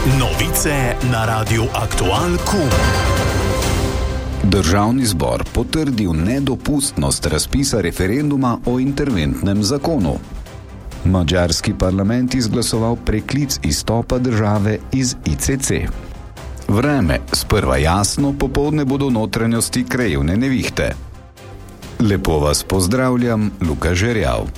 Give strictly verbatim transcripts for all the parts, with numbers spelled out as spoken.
Novice na Radiu Aktual Kum. Državni zbor potrdil nedopustnost razpisa referenduma o interventnem zakonu. Madžarski parlament izglasoval preklic izstopa države iz I C C. Vreme, sprva jasno, popoldne bodo v notranjosti krajevne nevihte. Lepo vas pozdravljam, Luka Žerjav.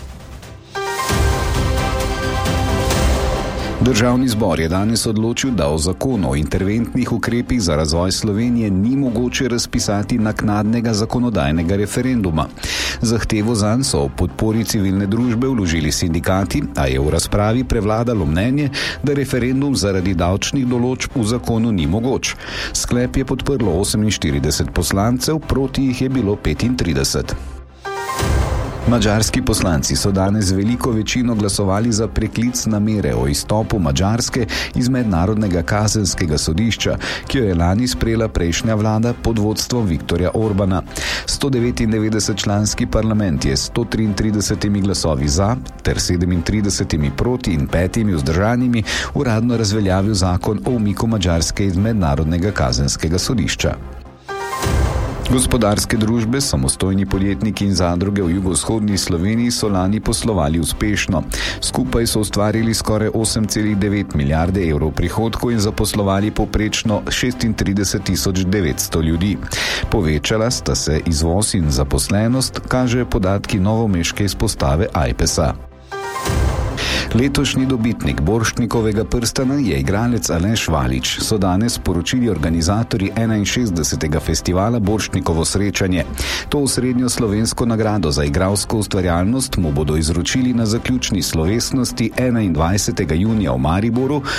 Državni zbor je danes odločil, da o zakonu o interventnih ukrepih za razvoj Slovenije ni mogoče razpisati naknadnega zakonodajnega referenduma. Zahtevo zanj so v podpori civilne družbe vložili sindikati, a je v razpravi prevladalo mnenje, da referendum zaradi davčnih določb v zakonu ni mogoč. Sklep je podprlo oseminštirideset poslancev, proti jih je bilo petintrideset. Madžarski poslanci so danes z veliko večino glasovali za preklic namere o izstopu Madžarske iz Mednarodnega kazenskega sodišča, ki jo je lani sprejela prejšnja vlada pod vodstvom Viktorja Orbana. sto devetindevetdeset članski parlament je s sto triintridesetimi glasovi za ter sedemintridesetimi proti in petimi vzdržanimi uradno razveljavil zakon o umiku Madžarske iz Mednarodnega kazenskega sodišča. Gospodarske družbe, samostojni podjetniki in zadruge v jugovzhodni Sloveniji so lani poslovali uspešno. Skupaj so ustvarili skoraj osem celih devet milijarde evrov prihodkov in zaposlovali povprečno šestintrideset tisoč devetsto ljudi. Povečala sta se izvoz in zaposlenost, kažejo podatki novomeške izpostave Ajpesa. Letošnji dobitnik Borštnikovega prstana je igralec Aleš Valič, so danes sporočili organizatorji enainšestdesetega festivala Borštnikovo srečanje. To osrednjo slovensko nagrado za igralsko ustvarjalnost mu bodo izročili na zaključni slovesnosti enaindvajsetega junija v Mariboru